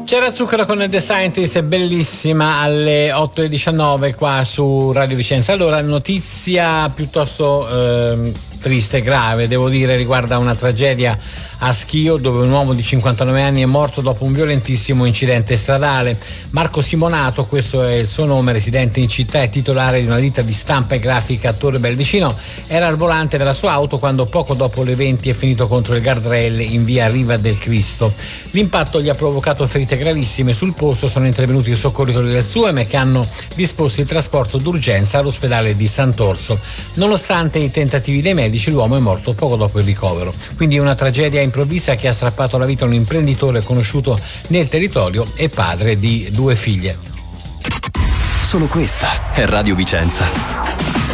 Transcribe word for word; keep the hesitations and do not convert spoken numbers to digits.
C'era Zucchero con The Scientist, è bellissima, alle otto e diciannove qua su Radio Vicenza. Allora, notizia piuttosto eh, triste, grave, devo dire, riguarda una tragedia a Schio, dove un uomo di cinquantanove anni è morto dopo un violentissimo incidente stradale. Marco Simonato, questo è il suo nome, residente in città e titolare di una ditta di stampa e grafica a Torre Belvicino, era al volante della sua auto quando poco dopo le venti è finito contro il guardrail in via Riva del Cristo. L'impatto gli ha provocato ferite gravissime. Sul posto sono intervenuti i soccorritori del SUEM che hanno disposto il trasporto d'urgenza all'ospedale di Sant'Orso. Nonostante i tentativi dei medici, l'uomo è morto poco dopo il ricovero. Quindi una tragedia improvvisa che ha strappato la vita a un imprenditore conosciuto nel territorio e padre di due figlie. Solo questa è Radio Vicenza.